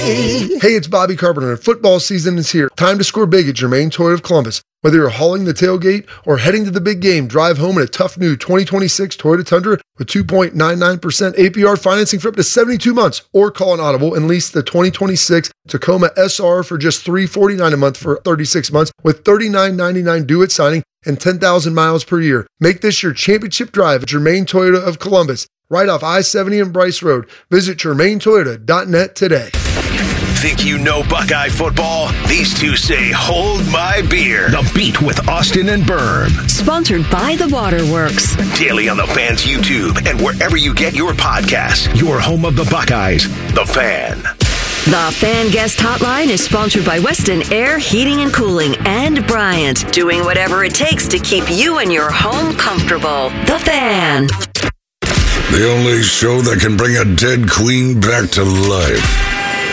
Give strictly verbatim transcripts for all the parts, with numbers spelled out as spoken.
Hey, it's Bobby Carpenter, and football season is here. Time to score big at Germain Toyota of Columbus. Whether you're hauling the tailgate or heading to the big game, drive home in a tough new twenty twenty-six Toyota Tundra with two point nine nine percent A P R financing for up to seventy-two months, or call an Audible and lease the twenty twenty-six Tacoma S R for just three hundred forty-nine dollars a month for thirty-six months with thirty-nine ninety-nine due at signing and ten thousand miles per year. Make this your championship drive at Germain Toyota of Columbus, right off I seventy and Bryce Road. Visit germain toyota dot net today. Think you know Buckeye football? These two say, hold my beer. The Beat with Austin and Berm. Sponsored by The Waterworks. Daily on the Fan's YouTube and wherever you get your podcasts. Your home of the Buckeyes, The Fan. The Fan Guest Hotline is sponsored by Weston Air Heating and Cooling and Bryant, doing whatever it takes to keep you and your home comfortable. The Fan. The only show that can bring a dead queen back to life.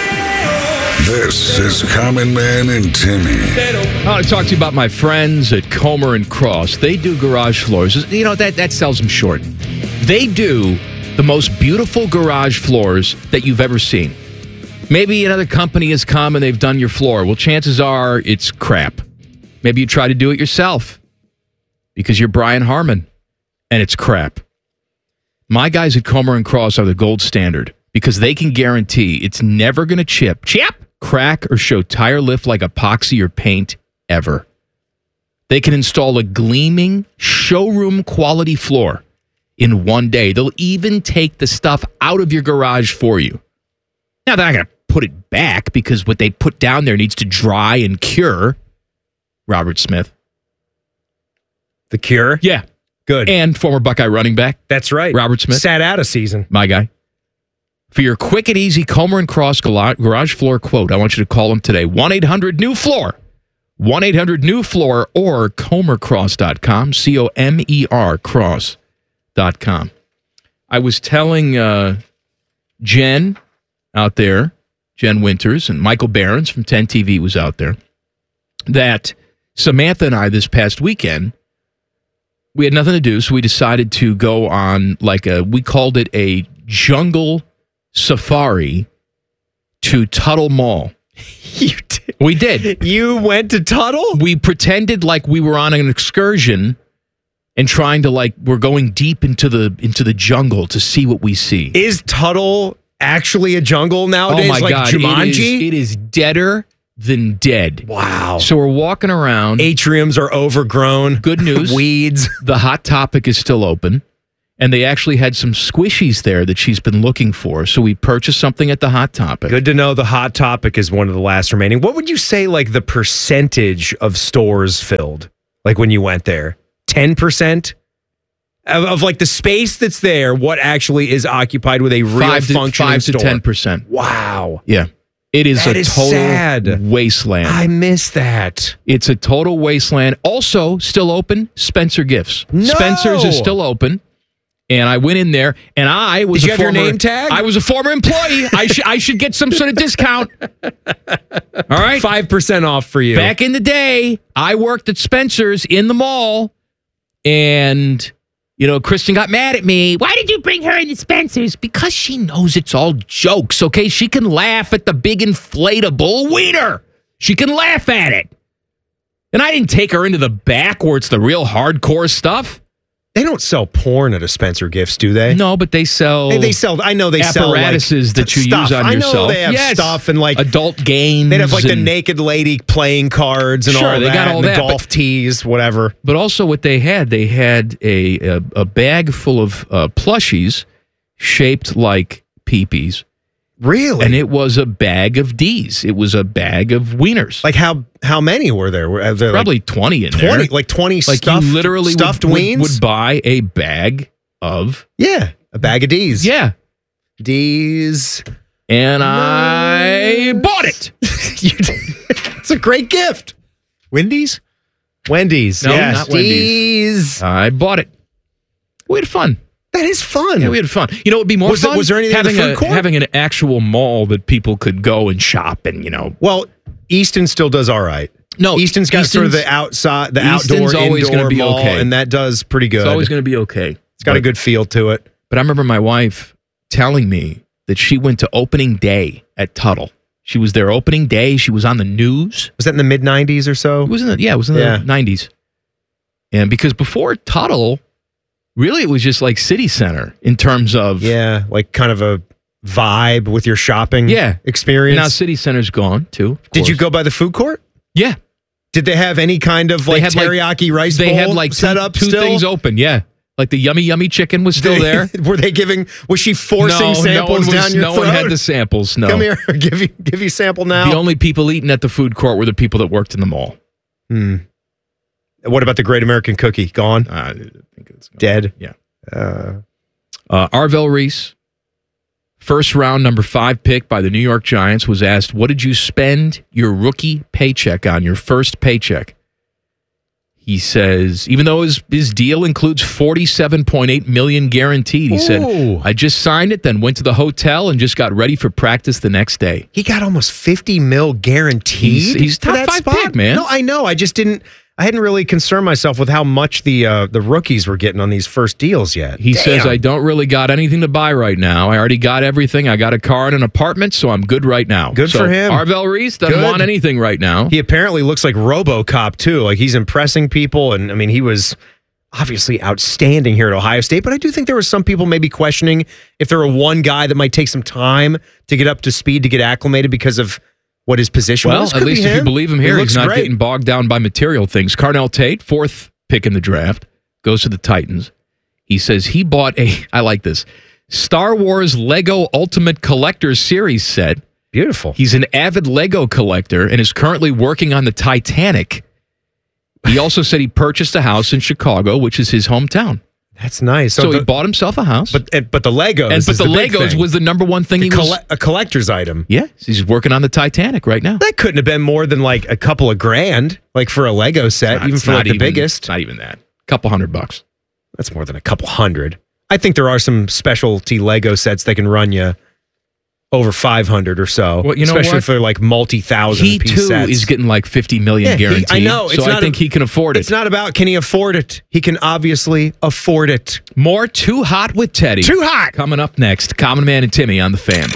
This is Common Man and Timmy. I want to talk to you about my friends at Comer and Cross. They do garage floors. You know, that, that sells them short. They do the most beautiful garage floors that you've ever seen. Maybe another company has come and they've done your floor. Well, chances are it's crap. Maybe you try to do it yourself because you're Brian Harmon and it's crap. My guys at Comer and Cross are the gold standard because they can guarantee it's never going to chip, chip, crack, or show tire lift like epoxy or paint ever. They can install a gleaming showroom quality floor in one day. They'll even take the stuff out of your garage for you. Now, they're not going to put it back because what they put down there needs to dry and cure. Robert Smith. The Cure? Yeah. Good. And former Buckeye running back. That's right. Robert Smith. Sat out a season. My guy. For your quick and easy Comer and Cross garage floor quote, I want you to call them today. one eight hundred new floor. one eight hundred new floor or comer cross dot com. C O M E R cross dot com. I was telling uh, Jen out there, Jen Winters, and Michael Behrens from ten T V was out there, that Samantha and I this past weekend, we had nothing to do, so we decided to go on like a, we called it a jungle safari to Tuttle Mall. You did. We did. You went to Tuttle? We pretended like we were on an excursion and trying to like we're going deep into the into the jungle to see what we see. Is Tuttle actually a jungle nowadays? Oh my like God. Jumanji? It is, it is deader than dead. Wow. So we're walking around. Atriums are overgrown. Good news. Weeds. The Hot Topic is still open. And they actually had some squishies there that she's been looking for. So we purchased something at the Hot Topic. Good to know the Hot Topic is one of the last remaining. What would you say, like, the percentage of stores filled? Like, when you went there? ten percent? Of, of like, the space that's there, what actually is occupied with a real five to, functioning five store? to ten percent. Wow. Yeah. It is that a is total sad. wasteland. I miss that. It's a total wasteland. Also, still open, Spencer Gifts. No! Spencer's is still open. And I went in there, and I was Did you a have former, your name tag? I was a former employee. I should I should get some sort of discount. All right, five percent off for you. Back in the day, I worked at Spencer's in the mall, and you know, Kristen got mad at me. Why did you bring her into Spencer's? Because she knows it's all jokes. Okay, she can laugh at the big inflatable wiener. She can laugh at it. And I didn't take her into the back where it's the real hardcore stuff. They don't sell porn at a Spencer Gifts, do they? No, but they sell. They, they sell. I know they sell apparatuses like, that you stuff. use on I yourself. know they have yes. stuff and like adult games. They'd have like the and, naked lady playing cards and sure, all they that. got all and that, the golf but, tees, whatever. But also, what they had, they had a a, a bag full of uh, plushies shaped like peepees. Really? And it was a bag of D's. It was a bag of wieners. Like how how many were there? Were there Probably like twenty in twenty, there. like twenty like stuffed, you literally stuffed would, weens? would, would buy a bag of yeah, a bag of D's. Yeah, D's, and I bought it. It's a great gift. Wendy's, Wendy's. No, yes. not Wendy's. D's. I bought it. We had fun. That is fun. Yeah, we had fun. You know, it would be more was fun it, was there anything having in the food a, court? having an actual mall that people could go and shop and, you know. Well, Easton still does all right. No, Easton's got Easton's, sort of the outside, the Easton's outdoor, always indoor gonna be mall, okay. and that does pretty good. It's always going to be okay. It's got but, a good feel to it. But I remember my wife telling me that she went to opening day at Tuttle. She was there opening day. She was on the news. Was that in the mid nineties or so? It was in the, yeah, it was in Yeah. the nineties. And because before Tuttle, really it was just like City Center in terms of... Yeah, like kind of a vibe with your shopping Yeah. experience. Now City Center's gone, too. of Did you course. go by the food court? Yeah. Did they have any kind of like had, like- teriyaki rice They bowl had like set two, up two still? things open, yeah. Like the yummy, yummy chicken was still there. Were they giving, was she forcing no, samples no one was, down your no throat? one had the samples, no. Come here, give you, give you sample now. The only people eating at the food court were the people that worked in the mall. Hmm. What about the Great American Cookie? Gone? Uh, I think it's gone. Dead? Yeah. Uh, Uh, Arvell Reese, first round number five pick by the New York Giants, was asked, what did you spend your rookie paycheck on, your first paycheck? He says, even though his, his deal includes forty-seven point eight million dollars guaranteed, he Ooh. said, I just signed it, then went to the hotel and just got ready for practice the next day. he got almost fifty mil guaranteed. He's- he's for top that five spot? pick, man. No, I know. I just didn't, I hadn't really concerned myself with how much the uh, the rookies were getting on these first deals yet. He Damn. says, I don't really got anything to buy right now. I already got everything. I got a car and an apartment, so I'm good right now. Good so for him. Arvell Reese doesn't Good. want anything right now. He apparently looks like RoboCop too. Like he's impressing people, and I mean he was obviously outstanding here at Ohio State. But I do think there were some people maybe questioning if there were one guy that might take some time to get up to speed, to get acclimated because of what his position Well, was. at Could least be if you him. believe him He here, looks he's not great. getting bogged down by material things. Carnell Tate, fourth pick in the draft, goes to the Titans. He says he bought a, I like this, Star Wars Lego Ultimate Collector's Series set. Beautiful. He's an avid Lego collector and is currently working on the Titanic. He also said he purchased a house in Chicago, which is his hometown. That's nice. So, the- he bought himself a house. but and- but the Legos, and, but is the, big Legos thing. was the number one thing The he was. colle- a collector's item. Yeah, he's working on the Titanic right now. That couldn't have been more than like a couple of grand, like for a Lego set, even It's for not like the even- biggest. Not even that. Couple hundred bucks. That's more than a couple hundred. I think there are some specialty Lego sets that can run you over five hundred or so. Well, you know especially what? if they're like multi-thousand He piece too sets. is getting like fifty million Yeah, he- guaranteed. I know. So It's I not think a- he can afford it. It's not about can he afford it. He can obviously afford it. More Too Hot with Teddy. Too hot. Coming up next, Common Man and Timmy on the Fan.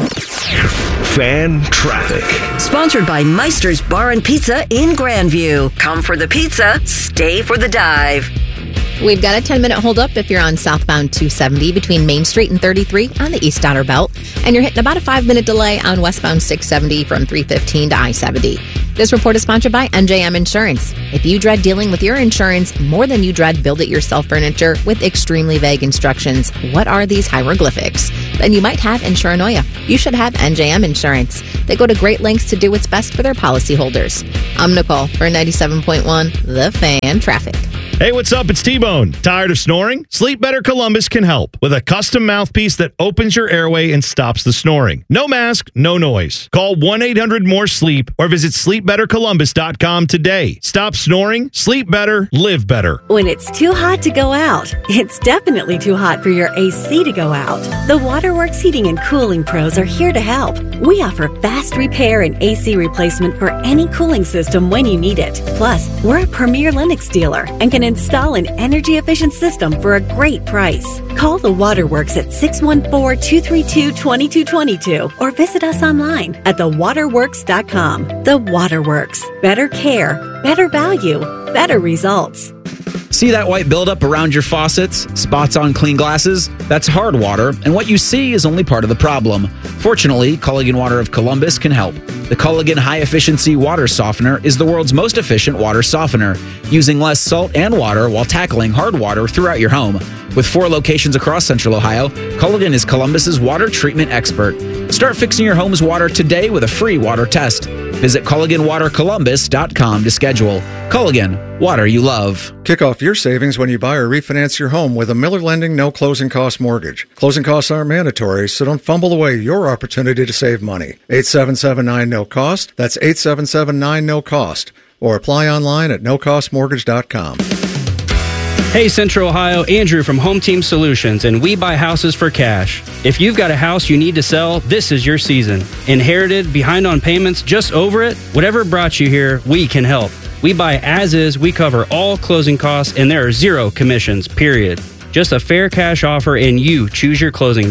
Fan traffic. Sponsored by Meister's Bar and Pizza in Grandview. Come for the pizza, stay for the dive. We've got a ten-minute holdup if you're on southbound two seventy between Main Street and thirty-three on the East Outer Belt, and you're hitting about a five-minute delay on westbound six seventy from three fifteen to I seventy. This report is sponsored by N J M Insurance. If you dread dealing with your insurance more than you dread build-it-yourself furniture with extremely vague instructions, what are these hieroglyphics? Then you might have Insuranoia. You should have N J M Insurance. They go to great lengths to do what's best for their policyholders. I'm Nicole for ninety-seven point one The Fan Traffic. Hey, what's up? It's T-Bone. Tired of snoring? Sleep Better Columbus can help with a custom mouthpiece that opens your airway and stops the snoring. No mask, no noise. Call one eight hundred more sleep or visit sleep better columbus dot com today. Stop snoring, sleep better, live better. When it's too hot to go out, it's definitely too hot for your A C to go out. The Waterworks Heating and Cooling Pros are here to help. We offer fast repair and A C replacement for any cooling system when you need it. Plus, we're a premier Lennox dealer and can install an energy-efficient system for a great price. Call the Waterworks at six one four, two three two, two two two two or visit us online at the waterworks dot com. The Waterworks. Better care, better value, better results. See that white buildup around your faucets? Spots on clean glasses? That's hard water, and what you see is only part of the problem. Fortunately, Culligan Water of Columbus can help. The Culligan High Efficiency Water Softener is the world's most efficient water softener, using less salt and water while tackling hard water throughout your home. With four locations across Central Ohio, Culligan is Columbus's water treatment expert. Start fixing your home's water today with a free water test. Visit Culligan Water Columbus dot com to schedule. Culligan, water you love. Kick off your savings when you buy or refinance your home with a Miller Lending no closing cost mortgage. Closing costs aren't mandatory, so don't fumble away your opportunity to save money. eight seven seven nine no cost. That's eight seven seven nine no cost. Or apply online at no cost mortgage dot com. Hey Central Ohio, Andrew from Home Team Solutions, and we buy houses for cash. If you've got a house you need to sell, this is your season. Inherited, behind on payments, just over it? Whatever brought you here, we can help. We buy as is, we cover all closing costs, and there are zero commissions, period. Just a fair cash offer and you choose your closing date.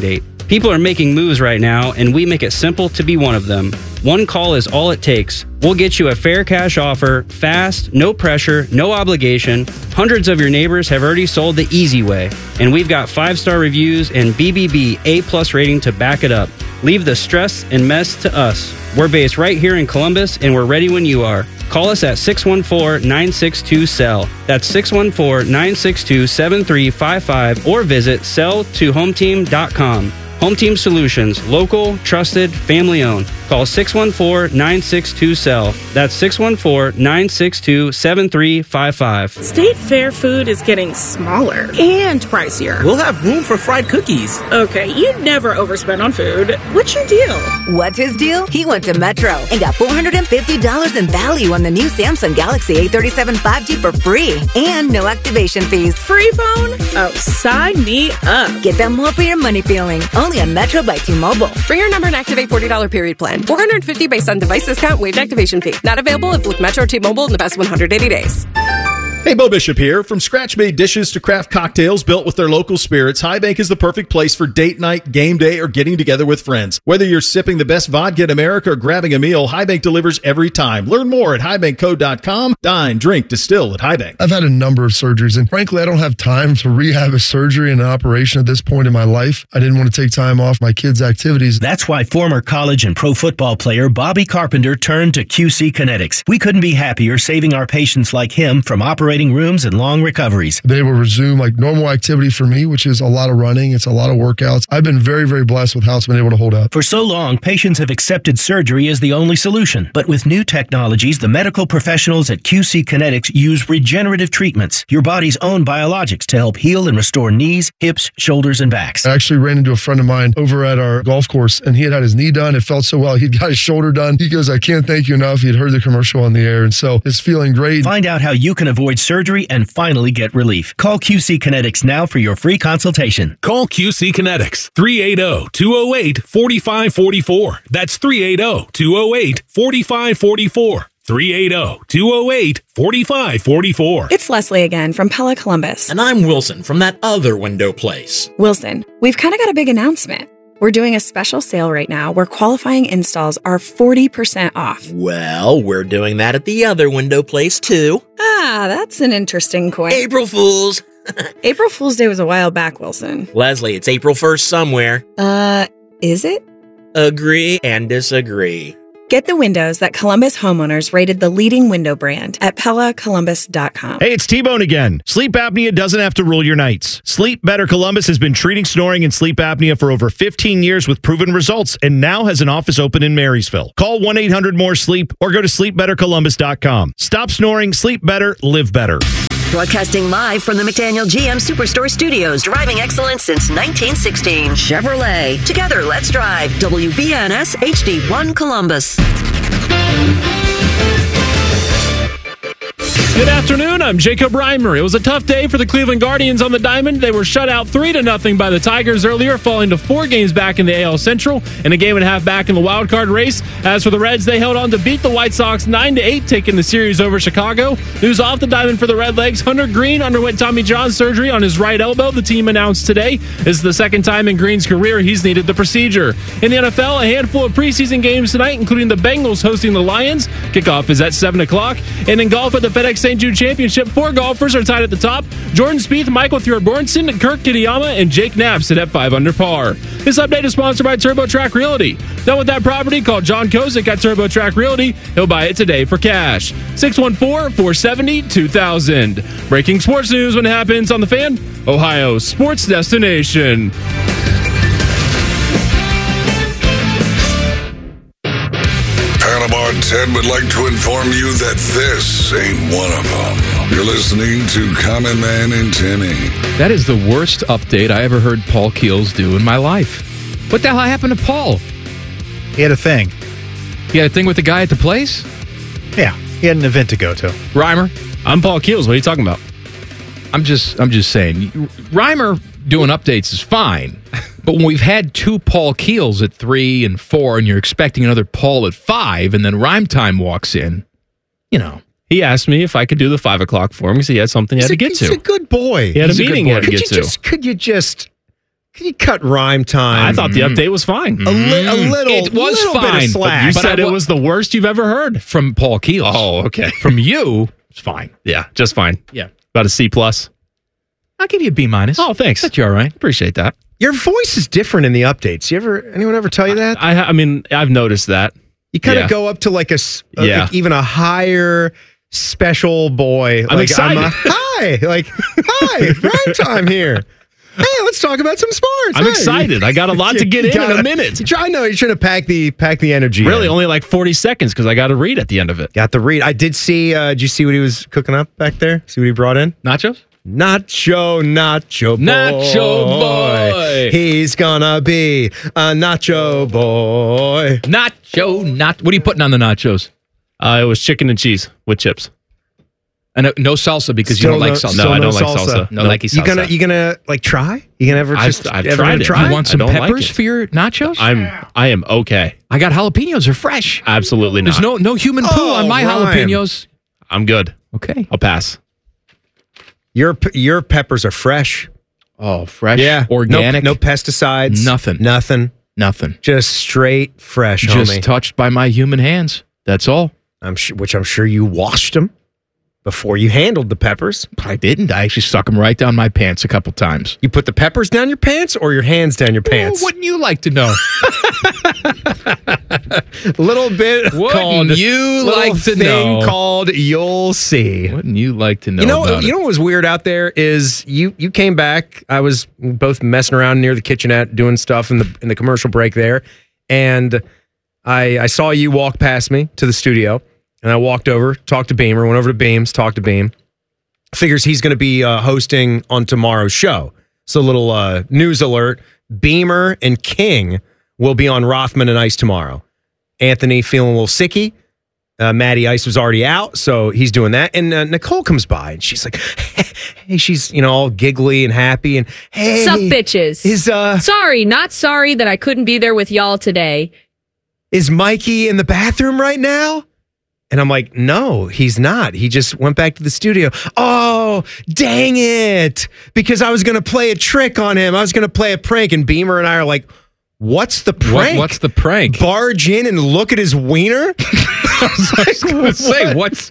People are making moves right now, and we make it simple to be one of them. One call is all it takes. We'll get you a fair cash offer, fast, no pressure, no obligation. Hundreds of your neighbors have already sold the easy way, and we've got five-star reviews and B B B A-plus rating to back it up. Leave the stress and mess to us. We're based right here in Columbus, and we're ready when you are. Call us at six one four, nine six two, S E L L. That's six one four, nine six two, seven three five five or visit sell to home team dot com. Home Team Solutions, local, trusted, family owned. Call six one four, nine six two, S E L L. That's six one four, nine six two, seven three five five. State Fair food is getting smaller and pricier. We'll have room for fried cookies. Okay, you never overspend on food. What's your deal? What's his deal? He went to Metro and got four hundred fifty dollars in value on the new Samsung Galaxy A thirty-seven five G for free and no activation fees. Free phone? Oh, sign me up. Get that more for your money feeling. Only on Metro by T-Mobile. Bring your number and activate forty dollars period plan. four hundred fifty dollars based on device discount, waived activation fee. Not available if with Metro T-Mobile in the past one hundred eighty days. Hey, Bo Bishop here. From scratch-made dishes to craft cocktails built with their local spirits, High Bank is the perfect place for date night, game day, or getting together with friends. Whether you're sipping the best vodka in America or grabbing a meal, High Bank delivers every time. Learn more at high bank co dot com. Dine, drink, distill at High Bank. I've had a number of surgeries, and frankly, I don't have time to rehab a surgery and an operation at this point in my life. I didn't want to take time off my kids' activities. That's why former college and pro football player Bobby Carpenter turned to Q C Kinetics. We couldn't be happier saving our patients like him from operating rooms and long recoveries. They will resume like normal activity for me, which is a lot of running. It's a lot of workouts. I've been very, very blessed with how it's been able to hold up. For so long, patients have accepted surgery as the only solution. But with new technologies, the medical professionals at Q C Kinetics use regenerative treatments, your body's own biologics, to help heal and restore knees, hips, shoulders, and backs. I actually ran into a friend of mine over at our golf course, and he had had his knee done. It felt so well. He'd got his shoulder done. He goes, I can't thank you enough. He had heard the commercial on the air, and so it's feeling great. Find out how you can avoid surgery and finally get relief. Call Q C Kinetics now for your free consultation. Call Q C Kinetics, three eight zero, two zero eight, four five four four. That's three eight zero, two zero eight, four five four four. three eight zero, two zero eight, four five four four. It's Leslie again from Pella Columbus. And I'm Wilson from that other window place. Wilson, we've kind of got a big announcement. We're doing a special sale right now where qualifying installs are forty percent off. Well, we're doing that at the other window place too. Ah, that's an interesting coin. April Fools. April Fool's Day was a while back, Wilson. Leslie, it's April first somewhere. Uh, is it? Agree and disagree. Get the windows that Columbus homeowners rated the leading window brand at Pella Columbus dot com. Hey, it's T-Bone again. Sleep apnea doesn't have to rule your nights. Sleep Better Columbus has been treating snoring and sleep apnea for over fifteen years with proven results and now has an office open in Marysville. Call one eight hundred more sleep or go to sleep better columbus dot com. Stop snoring, sleep better, live better. Broadcasting live from the McDaniel G M Superstore Studios, driving excellence since nineteen sixteen. Chevrolet. Together, let's drive. W B N S H D one Columbus. Good afternoon, I'm Jacob Reimer. It was a tough day for the Cleveland Guardians on the diamond. They were shut out three to nothing by the Tigers earlier, falling to four games back in the A L Central and a game and a half back in the wild card race. As for the Reds, they held on to beat the White Sox nine to eight, taking the series over Chicago. News off the diamond for the Redlegs. Hunter Green underwent Tommy John surgery on his right elbow, the team announced today. This is the second time in Green's career he's needed the procedure. In the N F L, a handful of preseason games tonight, including the Bengals hosting the Lions. Kickoff is at seven o'clock. And in golf at the FedEx Saint Jude Championship, four golfers are tied at the top. Jordan Spieth, Michael Thorbjornsen, Kirk Kitayama, and Jake Knapp sit at five under par. This update is sponsored by TurboTrack Realty. Done with that property? Call John Kozik at TurboTrack Realty. He'll buy it today for cash. six one four, four seven zero, two thousand. Breaking sports news when it happens on The Fan, Ohio's sports destination. Panama Ted would like to inform you that this ain't one of them. You're listening to Common Man and Timmy. That is the worst update I ever heard Paul Keels do in my life. What the hell happened to Paul? He had a thing. He had a thing with the guy at the place? Yeah, he had an event to go to. Reimer? I'm Paul Keels. What are you talking about? I'm just I'm just saying. Reimer doing updates is fine. But when we've had two Paul Keels at three and four, and you're expecting another Paul at five, and then Rhyme Time walks in, you know. He asked me if I could do the five o'clock for him because he had something he had he's to a, get to. He's a good boy. He had he's a meeting he had to could get you to. Just, could you just Can you cut rhyme time? I thought the update was fine. A, li- a little, It was little fine, bit of but slack. You But said I it wa- was the worst you've ever heard. From Paul Keels. Oh, okay. From you, it's fine. Yeah, just fine. Yeah. About a C plus. I'll give you a B minus. Oh, thanks. That's you all right. Appreciate that. Your voice is different in the updates. You ever? Anyone ever tell you that? I, I mean, I've noticed that. You kind of Yeah. go up to like a, s- a- Yeah. like even a higher special boy. I'm like, excited. a- hi, like hi, prime time here. Hey, let's talk about some sports. I'm Hey. excited. I got a lot to get You in in gotta- a minute. You try, I know you're trying to pack the pack the energy. Really, in. only like forty seconds because I got to read at the end of it. Got the read. I did see. Uh, did you see what he was cooking up back there? See what he brought in? Nachos? Nacho, nacho boy. Nacho boy. He's gonna be a nacho boy. Nacho, not. What are you putting on the nachos? Uh, it was chicken and cheese with chips. And uh, no salsa because Still you don't like no- salsa. still No, I no don't like salsa. No No. likey salsa. You gonna you gonna like try? You gonna ever I've- just I've ever tried gonna it. try? You want I some don't like peppers it. for your nachos? I'm I am okay. I got jalapenos. They're fresh. Absolutely not. There's no no human poo Oh, on my Ryan. jalapenos. I'm good. Okay. I'll pass. Your pe- your peppers are fresh. Oh, fresh. Yeah, Organic. No, no pesticides. Nothing. Nothing. Nothing. Just straight fresh, Just homie. touched by my human hands. That's all. I'm sure, which I'm sure you washed them before you handled the peppers. I didn't. I actually stuck them right down my pants a couple times. You put the peppers down your pants or your hands down your pants? Oh, wouldn't you like to know? A little bit Wouldn't called you little like to thing know? called you'll see. Wouldn't you like to know? You know, about you it? know what was weird out there is you you came back. I was both messing around near the kitchenette doing stuff in the in the commercial break there, and I I saw you walk past me to the studio, and I walked over, talked to Beamer, went over to Beams, talked to Beam. Figures he's going to be uh, hosting on tomorrow's show. So a little uh, news alert: Beamer and King will be on Rothman and Ice tomorrow. Anthony feeling a little sicky. Uh, Matty Ice was already out, so he's doing that. And uh, Nicole comes by, and she's like, "Hey," she's you know all giggly and happy, and hey, Sup, bitches? Is uh, sorry, not sorry that I couldn't be there with y'all today. is Mikey in the bathroom right now? And I'm like, no, he's not. He just went back to the studio. Oh, dang it! Because I was gonna play a trick on him. I was gonna play a prank, and Beamer and I are like, what's the prank? What, what's the prank? Barge in and look at his wiener? I was going to say, what's...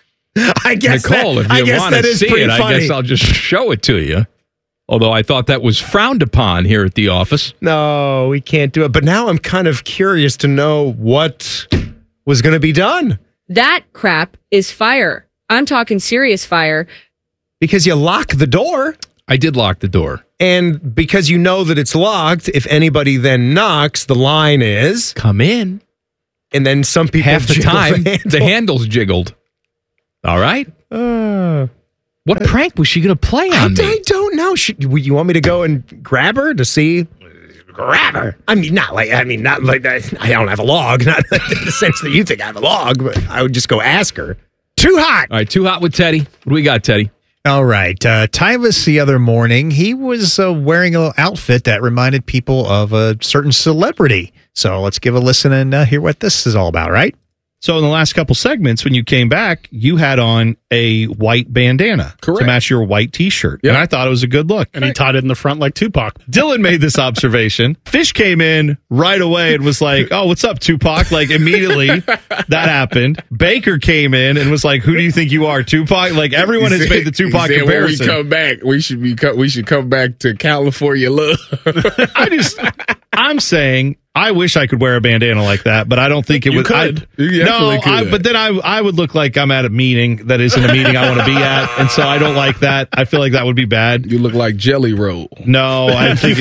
I guess Nicole, that, if I you guess want that to is see pretty it, funny. I guess I'll just show it to you. Although I thought that was frowned upon here at the office. No, we can't do it. But now I'm kind of curious to know what was going to be done. That crap is fire. I'm talking serious fire. Because you lock the door. I did lock the door. And because you know that it's locked, if anybody then knocks, the line is come in. And then some people Half the jiggle time, the, handle. the handle's jiggled. All right. Uh, what prank was she going to play I, on me? I don't know. Should, you you want me to go and grab her to see? Grab her. I mean, not like I mean, not like that. I don't have a log, not in the sense that you think I have a log, but I would just go ask her. Too hot. All right, too hot with Teddy. What do we got, Teddy? All right. Uh, Tyvus the other morning, he was uh, wearing an outfit that reminded people of a certain celebrity. So let's give a listen and uh, hear what this is all about, right? So in the last couple segments, when you came back, you had on a white bandana Correct. to match your white T-shirt. Yep. And I thought it was a good look. And he tied it in the front like Tupac. Dylan made this observation. Fish came in right away and was like, oh, what's up, Tupac? Like, immediately that happened. Baker came in and was like, who do you think you are, Tupac? Like, everyone He has said- made the Tupac he said, comparison. When we come back, we should be co- we should come back to California love. I just, I'm saying, I wish I could wear a bandana like that, but I don't think it You would. could. I, You definitely no, I, could. but then I, I would look like I'm at a meeting that isn't a meeting I want to be at, and so I don't like that. I feel like that would be bad. You look like Jelly Roll. No, I think.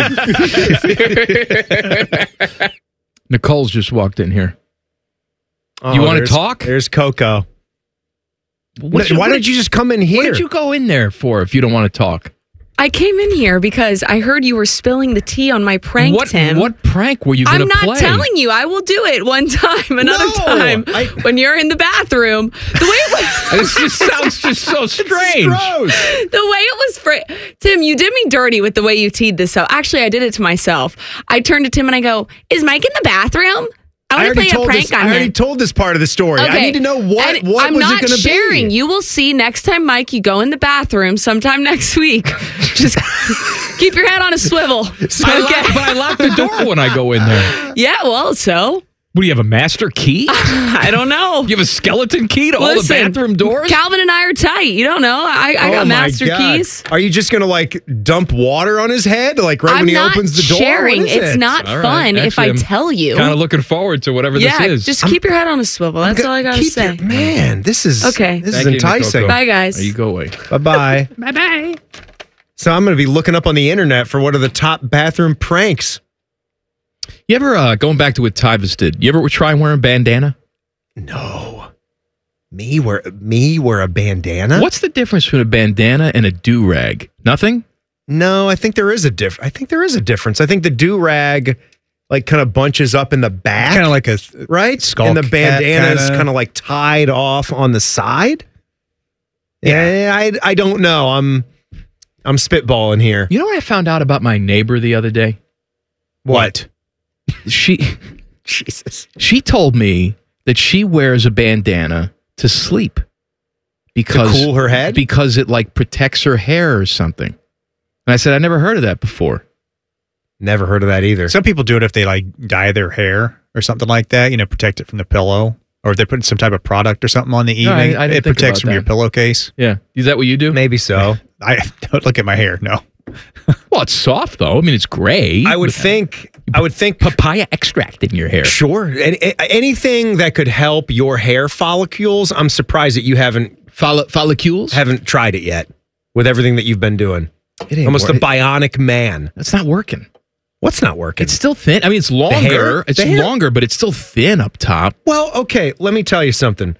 It, Nicole's just walked in here. Oh, you want to there's- talk? There's Coco. What Why don't you just come in here? What did you go in there for if you don't want to talk? I came in here because I heard you were spilling the tea on my prank, What Tim. what prank were you going I'm to play? play? I'm not telling you. I will do it one time, another No, time I- when you're in the bathroom. The way it was, This just sounds just so strange. the way it was, fr- Tim, you did me dirty with the way you teed this up. Actually, I did it to myself. I turned to Tim and I go, "Is Mike in the bathroom?" I want to already play a told prank this, on I already him. told this part of the story. I Okay. need to know what, And what I'm was not it going to be? sharing. You will see next time, Mike, you go in the bathroom sometime next week. Just keep your head on a swivel. I lock, but I lock the door when I go in there. Yeah, well, so. What do you have, a master key? I don't know. You have a skeleton key to Listen, all the bathroom doors? Calvin and I are tight. You don't know. I, I Oh got my master God. keys. Are you just going to like dump water on his head? Like right I'm when he not opens the door? sharing. What is It's it? not All right. fun if Actually, I I'm tell you. Kind of looking forward to whatever yeah, this is. just keep your head on a swivel. That's all I got to Keep say. your- man, this is Okay. This Thank is you, enticing. Nicole. Bye, guys. There you go away. Bye bye. Bye-bye. So I'm going to be looking up on the internet for what are the top bathroom pranks. You ever, uh, going back to what Tyvus did, you ever try wearing a bandana? No. Me wear me wear a bandana? What's the difference between a bandana and a do-rag? Nothing? No, I think there is a diff. I think there is a difference. I think the do rag like kind of bunches up in the back, kind of like a right, skull and the cap bandana is kinda. kind of like tied off on the side. Yeah, I I don't know. I'm I'm spitballing here. You know what I found out about my neighbor the other day? What? She Jesus. She told me that she wears a bandana to sleep because To cool her head? because it like protects her hair or something. And I said I never heard of that before. Never heard of that either. Some people do it if they like dye their hair or something like that, you know, protect it from the pillow. Or if they put some type of product or something on the No, I- evening, I didn't it think protects about from that. your pillowcase. Yeah. Is that what you do? Maybe so. I don't look at my hair. No. Well, it's soft though. I mean, it's gray. I would think. I would think papaya extract in your hair. Sure. Any, anything that could help your hair follicles. I'm surprised that you haven't Folli- follicles. haven't tried it yet with everything that you've been doing. It ain't Almost wor- a bionic man. That's not working. What's not working? It's still thin. I mean, it's longer. hair? It's The hair? longer, but it's still thin up top. Well, okay, let me tell you something.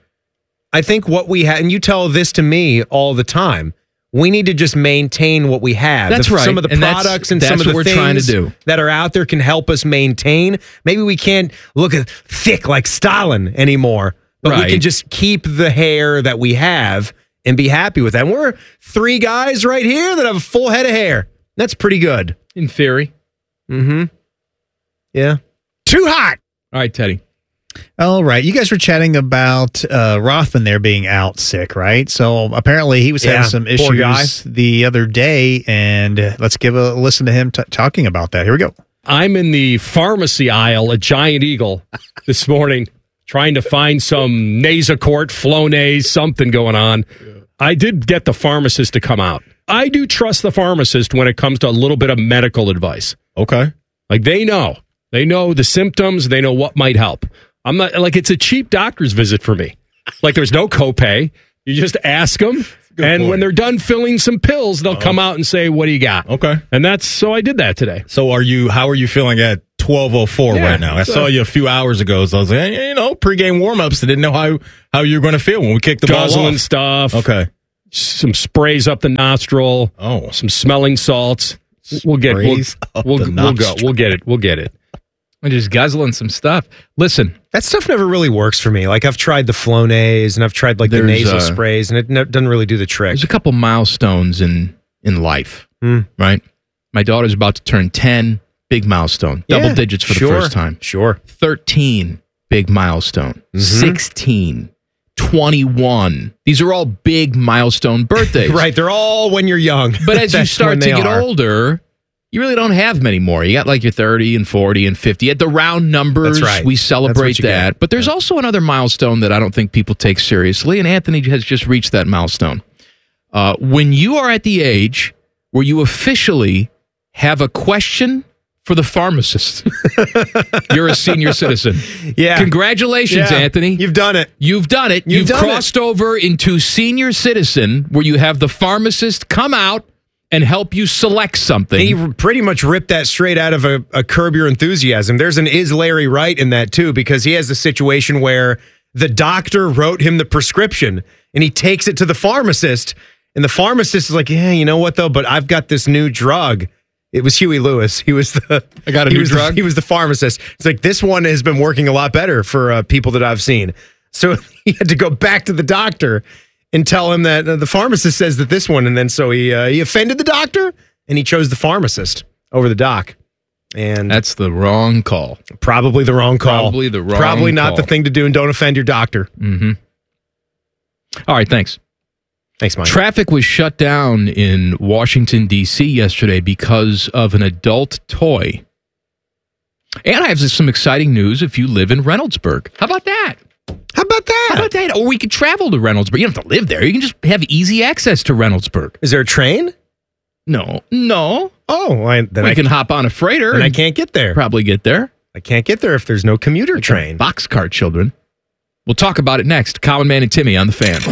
I think what we have, and you tell this to me all the time, we need to just maintain what we have. That's If right, Some of the and that's- products and that's some of what the we're things trying to do. that are out there can help us maintain. Maybe we can't look at thick like Stalin anymore, but we Right. can just keep the hair that we have and be happy with that. And we're three guys right here that have a full head of hair. That's pretty good. In theory. Mm-hmm. Yeah. Too hot. All right, Teddy. All right. You guys were chatting about uh, Rothman there being out sick, right? So apparently he was Yeah, having some poor guy. issues the other day, and uh, let's give a listen to him t- talking about that. Here we go. I'm in the pharmacy aisle at Giant Eagle this morning trying to find some Nasacort, Flonase, something going on. I did get the pharmacist to come out. I do trust the pharmacist when it comes to a little bit of medical advice. Okay. Like they know. They know the symptoms. They know what might help. I'm not like it's a cheap doctor's visit for me. Like there's no copay. You just ask them. And point. when they're done filling some pills, they'll come out and say, what do you got? Okay. And that's so I did that today. So are you? How are you feeling at twelve oh four Yeah, right now? I so- saw you a few hours ago. So I was like, hey, you know, pregame warm ups. I didn't know how how you were going to feel when we kicked the Guzzling ball off. stuff. Okay. Some sprays up the nostril. Oh. Some smelling salts. We'll get we'll, Sprays up we'll, the we'll go. nostril. We'll get it. We'll get it. I'm just guzzling some stuff. Listen, That stuff never really works for me. Like I've tried the Flonase and I've tried like the There's, nasal uh, sprays, and it no, doesn't really do the trick. there's a couple milestones in in life, Hmm. right? My daughter's about to turn ten. Big milestone. Double Yeah, digits for sure, the first time. Sure. thirteen. Big milestone. Mhm. sixteen. twenty-one. These are all big milestone birthdays. Right. They're all when you're young. But as you That's start when to they get are. older, you really don't have many more. You got like your thirty and forty and fifty. At the round numbers, That's right. we That's celebrate what you that. get. But there's also another milestone that I don't think people take seriously, and Anthony has just reached that milestone. Uh, when you are at the age where you officially have a question for the pharmacist, you're a senior citizen. Yeah. Congratulations, Yeah. Anthony. You've done it. You've done it. You've You've, done crossed over into senior citizen where you have the pharmacist come out and help you select something. He r- pretty much ripped that straight out of a, a Curb Your Enthusiasm. There's an Is Larry Right in that too, because he has the situation where the doctor wrote him the prescription and he takes it to the pharmacist, and the pharmacist is like, yeah, you know what though, but I've got this new drug. It was Huey Lewis. He was the I got a he new was the- drug? he was the pharmacist. It's like, this one has been working a lot better for uh, people that I've seen. So he had to go back to the doctor and tell him that uh, the pharmacist says that this one, and then so he uh, he offended the doctor and he chose the pharmacist over the doc. And that's the wrong call. Probably the wrong call. Probably the wrong Probably not call. the thing to do, and don't offend your doctor. Mm-hmm. All right, thanks. Thanks, Mike. Traffic was shut down in Washington, D C yesterday because of an adult toy. And I have some exciting news if you live in Reynoldsburg. How about that? How about that? How about that? Or we could travel to Reynoldsburg. You don't have to live there. You can just have easy access to Reynoldsburg. Is there a train? No. No. Oh, I, then we I can hop on a freighter. And I can't get there. Probably get there. I can't get there if there's no commuter train. Boxcar children. We'll talk about it next. Common Man and Timmy on the Fan.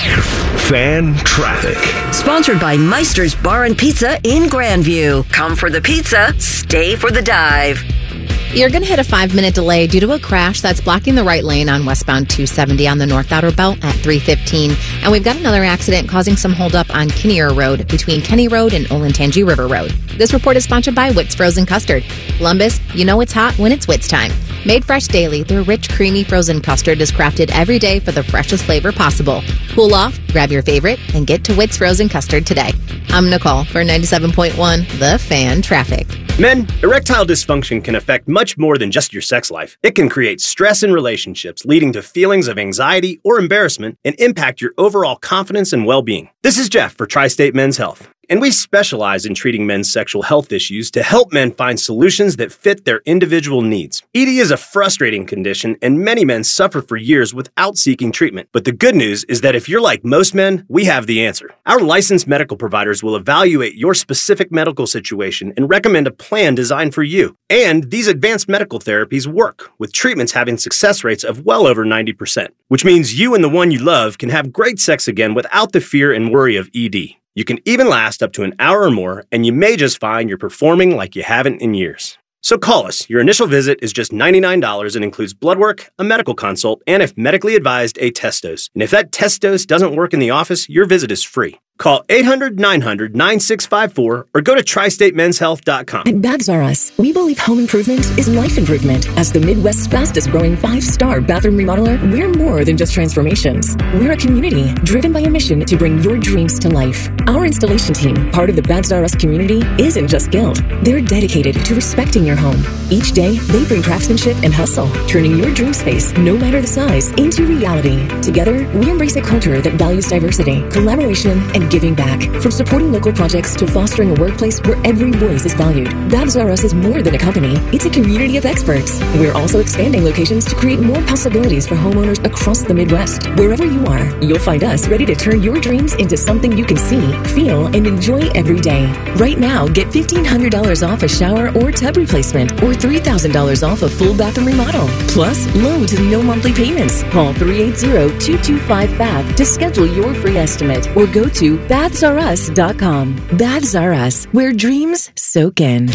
Fan traffic. Sponsored by Meister's Bar and Pizza in Grandview. Come for the pizza, stay for the dive. You're going to hit a five-minute delay due to a crash that's blocking the right lane on westbound two seventy on the North Outer Belt at three fifteen. And we've got another accident causing some holdup on Kinnear Road between Kenny Road and Olentangy River Road. This report is sponsored by Witt's Frozen Custard. Columbus, you know it's hot when it's Witt's time. Made fresh daily, their rich, creamy frozen custard is crafted every day for the freshest flavor possible. Cool off, grab your favorite, and get to Witt's Frozen Custard today. I'm Nicole for ninety-seven point one The Fan Traffic. Men, erectile dysfunction can affect much more than just your sex life. It can create stress in relationships, leading to feelings of anxiety or embarrassment, and impact your overall confidence and well-being. This is Jeff for Tri-State Men's Health, and we specialize in treating men's sexual health issues to help men find solutions that fit their individual needs. E D is a frustrating condition, and many men suffer for years without seeking treatment. But the good news is that if you're like most men, we have the answer. Our licensed medical providers will evaluate your specific medical situation and recommend a plan designed for you. And these advanced medical therapies work, with treatments having success rates of well over ninety percent, which means you and the one you love can have great sex again without the fear and worry of E D. You can even last up to an hour or more, and you may just find you're performing like you haven't in years. So call us. Your initial visit is just ninety-nine dollars and includes blood work, a medical consult, and if medically advised, a test dose. And if that test dose doesn't work in the office, your visit is free. Call eight hundred, nine hundred, nine six five four or go to tri state men's health dot com. At Baths R Us, we believe home improvement is life improvement. As the Midwest's fastest growing five-star bathroom remodeler, we're more than just transformations. We're a community driven by a mission to bring your dreams to life. Our installation team, part of the Baths R Us community, isn't just skilled. They're dedicated to respecting your home. Each day, they bring craftsmanship and hustle, turning your dream space, no matter the size, into reality. Together, we embrace a culture that values diversity, collaboration, and giving back. From supporting local projects to fostering a workplace where every voice is valued. Baths R Us is more than a company. It's a community of experts. We're also expanding locations to create more possibilities for homeowners across the Midwest. Wherever you are, you'll find us ready to turn your dreams into something you can see, feel, and enjoy every day. Right now, get fifteen hundred dollars off a shower or tub replacement or three thousand dollars off a full bathroom remodel. Plus, low to no monthly payments. Call three eight zero, two two five, B A T H to schedule your free estimate or go to baths r us dot com. Baths R Us, where dreams soak in.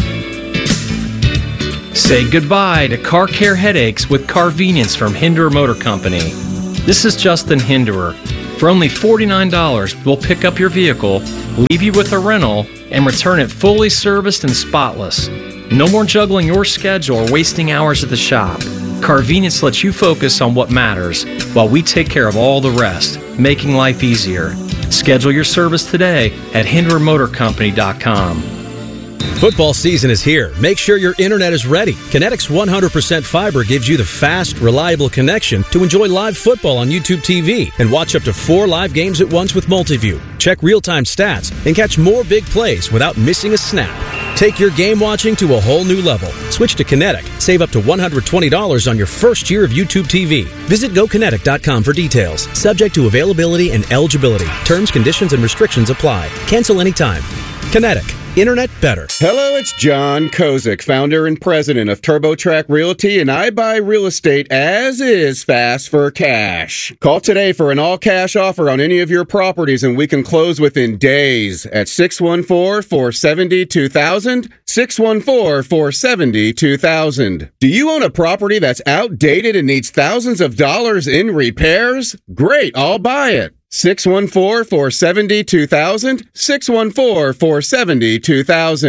Say goodbye to car care headaches with Carvenience from Hinderer Motor Company. This is Justin Hinderer. For only forty-nine dollars, we'll pick up your vehicle, leave you with a rental, and return it fully serviced and spotless. No more juggling your schedule or wasting hours at the shop. Carvenience lets you focus on what matters while we take care of all the rest, making life easier. Schedule your service today at hinderer motor company dot com. Football season is here. Make sure your internet is ready. Kinetic's one hundred percent fiber gives you the fast, reliable connection to enjoy live football on YouTube T V and watch up to four live games at once with Multiview. Check real-time stats and catch more big plays without missing a snap. Take your game watching to a whole new level. Switch to Kinetic. Save up to one hundred twenty dollars on your first year of YouTube T V. Visit go kinetic dot com for details. Subject to availability and eligibility. Terms, conditions, and restrictions apply. Cancel anytime. Kinetic. Internet better. Hello, it's John Kozik, founder and president of TurboTrack Realty, and I buy real estate as is fast for cash. Call today for an all-cash offer on any of your properties, and we can close within days at six one four, four seven zero, two thousand, six one four, four seven zero, two thousand. Do you own a property that's outdated and needs thousands of dollars in repairs? Great, I'll buy it. six one four, four seven zero, two thousand, six one four, four seven zero, two thousand.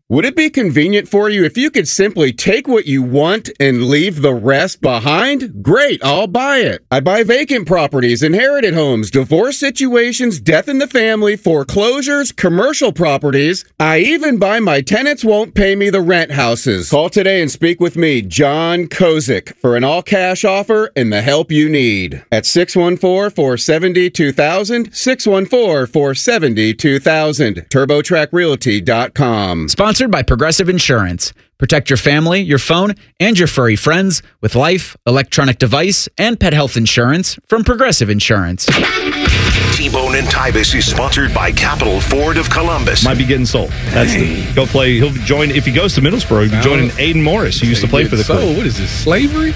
Would it be convenient for you if you could simply take what you want and leave the rest behind? Great, I'll buy it. I buy vacant properties, inherited homes, divorce situations, death in the family, foreclosures, commercial properties. I even buy my tenants won't pay me the rent houses. Call today and speak with me, John Kozik, for an all-cash offer and the help you need. At six one four, four seven zero, two thousand, six one four, four seven zero, two thousand, turbo track realty dot com. Sponsored by Progressive Insurance. Protect your family, your phone, and your furry friends with life, electronic device, and pet health insurance from Progressive Insurance. T-Bone and Tybus is sponsored by Capital Ford of Columbus. Might be getting sold. That's the go play. He'll join if he goes to Middlesbrough. He'll be joining Aiden Morris, who used to play for the So, club. what is this, slavery?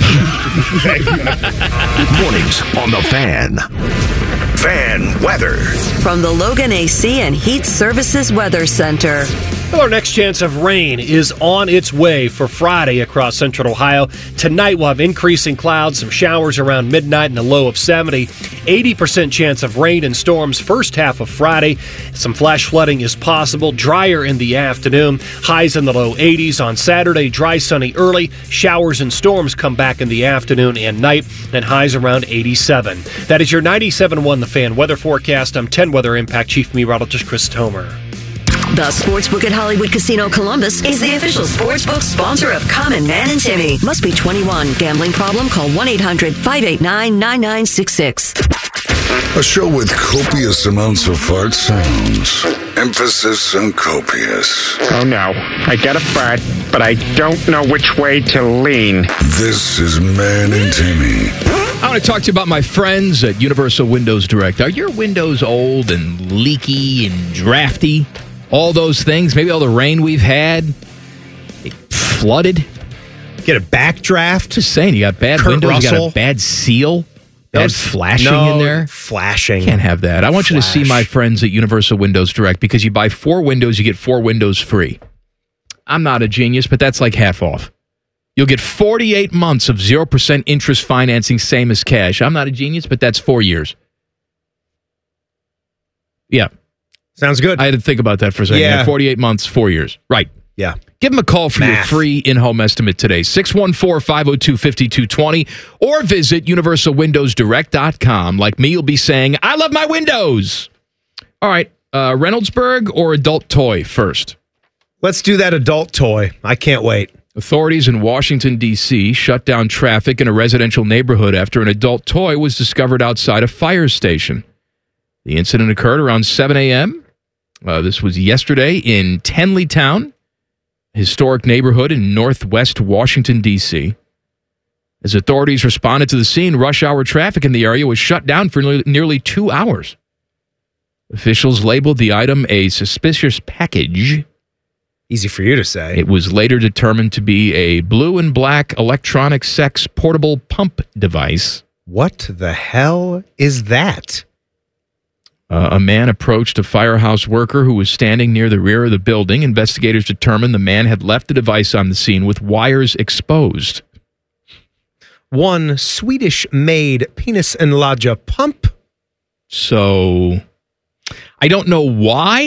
Mornings on the Fan. Fan weather. From the Logan A C and Heat Services Weather Center. Well, our next chance of rain is on its way for Friday across central Ohio. Tonight we'll have increasing clouds, some showers around midnight and a low of seventy. eighty percent chance of rain and storms first half of Friday. Some flash flooding is possible, drier in the afternoon. Highs in the low eighties on Saturday, dry, sunny early. Showers and storms come back in the afternoon and night, and highs around eighty-seven. That is your ninety-seven point one The Fan weather forecast. I'm ten Weather Impact Chief Meteorologist Chris Tomer. The Sportsbook at Hollywood Casino Columbus is the official sportsbook sponsor of Common Man and Timmy. Must be twenty-one. Gambling problem? Call one eight hundred, five eight nine, nine nine six six. A show with copious amounts of fart sounds. Emphasis on copious. Oh no, I get a fart, but I don't know which way to lean. This is Man and Timmy. I want to talk to you about my friends at Universal Windows Direct. Are your windows old and leaky and drafty? All those things, maybe all the rain we've had, it flooded. Get a backdraft. Just saying, you got bad Kurt windows, you Russell. got a bad seal, bad Those- flashing no, in there. Flashing. Can't have that. I want you to see Flash. my friends at Universal Windows Direct because you buy four windows, you get four windows free. I'm not a genius, but that's like half off. You'll get forty-eight months of zero percent interest financing, same as cash. I'm not a genius, but that's four years. Yeah. Sounds good. I had to think about that for a second. Yeah. forty-eight months, four years. Right. Yeah. Give them a call for your Math. free in-home estimate today. six one four, five oh two, five two two zero or visit universal windows direct dot com. Like me, you'll be saying, I love my windows. All right. Uh, Reynoldsburg or adult toy first? Let's do that adult toy. I can't wait. Authorities in Washington, D C shut down traffic in a residential neighborhood after an adult toy was discovered outside a fire station. The incident occurred around seven a.m. Uh, this was yesterday in Tenleytown, historic neighborhood in northwest Washington, D C. As authorities responded to the scene, rush hour traffic in the area was shut down for nearly, nearly two hours. Officials labeled the item a suspicious package. Easy for you to say. It was later determined to be a blue and black electronic sex portable pump device. What the hell is that? Uh, a man approached a firehouse worker who was standing near the rear of the building. Investigators determined the man had left the device on the scene with wires exposed. One Swedish-made penis enlarger pump. So, I don't know why